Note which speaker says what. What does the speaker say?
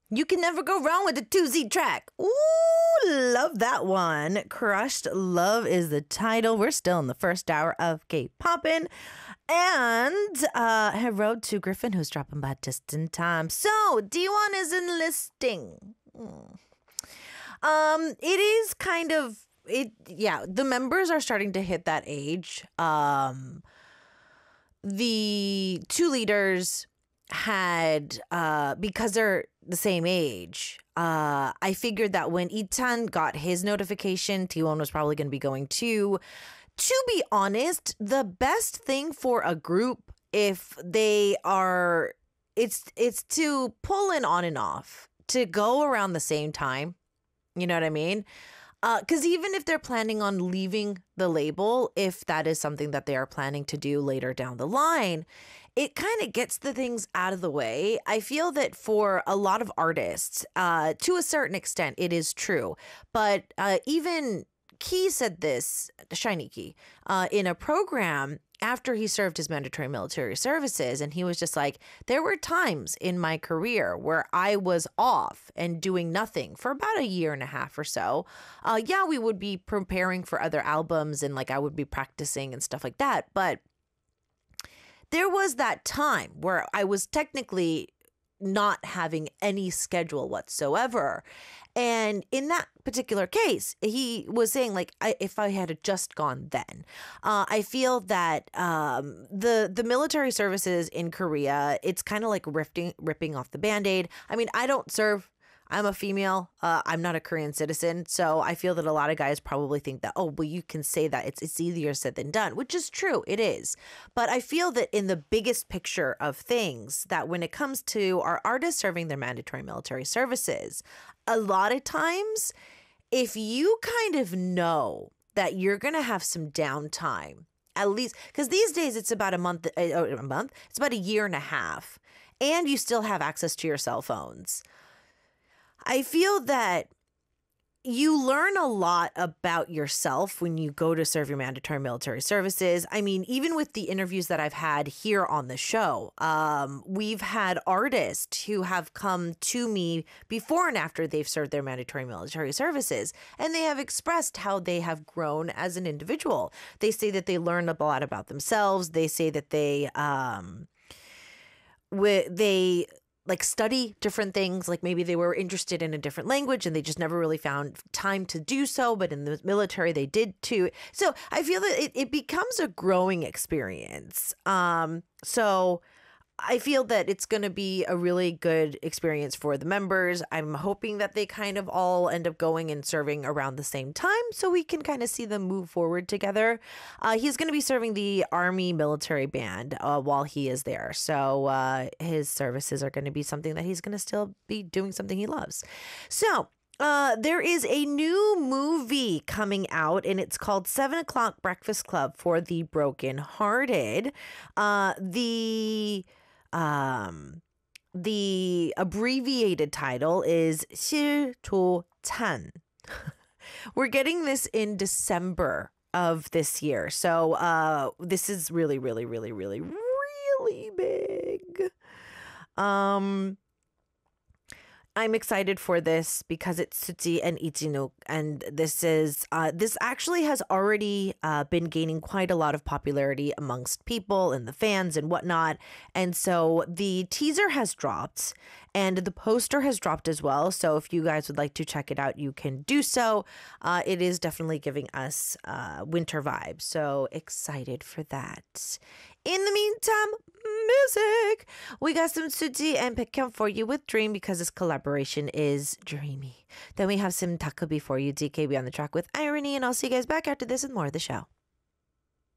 Speaker 1: You can never go wrong with the 2Z track. Ooh, love that one. Crushed Love is the title. We're still in the first hour of K-Poppin'. And Road to Griffin, who's dropping by just in time. So, D1 is enlisting. It is kind of, the members are starting to hit that age. The two leaders had, because they're the same age, I figured that when Ichan got his notification, T1 was probably going to be going too. To be honest, the best thing for a group, if they are, it's to pull in on and off, to go around the same time. You know what I mean? Because even if they're planning on leaving the label, if that is something that they are planning to do later down the line, it kind of gets the things out of the way. I feel that for a lot of artists, to a certain extent, it is true. But even Key said this, Shiny Key, in a program after he served his mandatory military services. And he was just like, there were times in my career where I was off and doing nothing for about a year and a half or so. We would be preparing for other albums and like I would be practicing and stuff like that. But there was that time where I was technically not having any schedule whatsoever. And in that particular case, he was saying, like, if I had just gone then, I feel that the military services in Korea, it's kind of like ripping off the Band-Aid. I mean, I don't serve. I'm a female. I'm not a Korean citizen. So I feel that a lot of guys probably think that, oh, well, you can say that it's easier said than done, which is true. It is. But I feel that in the biggest picture of things, that when it comes to our artists serving their mandatory military services, a lot of times, if you kind of know that you're going to have some downtime, at least, because these days it's about it's about a year and a half, and you still have access to your cell phones. I feel that you learn a lot about yourself when you go to serve your mandatory military services. I mean, even with the interviews that I've had here on the show, we've had artists who have come to me before and after they've served their mandatory military services, and they have expressed how they have grown as an individual. They say that they learned a lot about themselves. They say that they like study different things, like maybe they were interested in a different language and they just never really found time to do so. But in the military, they did too. So I feel that it becomes a growing experience. So I feel that it's going to be a really good experience for the members. I'm hoping that they kind of all end up going and serving around the same time so we can kind of see them move forward together. He's going to be serving the Army military band while he is there. So his services are going to be something that he's going to still be doing something he loves. So there is a new movie coming out, and it's called 7 O'Clock Breakfast Club for the Brokenhearted. The abbreviated title is 실조찬. We're getting this in December of this year. So this is really, really, really, really, really big. I'm excited for this because it's Suzy and Ichinuk, and this actually has already been gaining quite a lot of popularity amongst people and the fans and whatnot. And so the teaser has dropped and the poster has dropped as well. So if you guys would like to check it out, you can do so. It is definitely giving us winter vibes. So excited for that. In the meantime, music. We got some Suzy and Baekhyun for you with Dream because this collaboration is dreamy. Then we have some Takabi for you, DKB on the track with Irony, and I'll see you guys back after this with more of the show.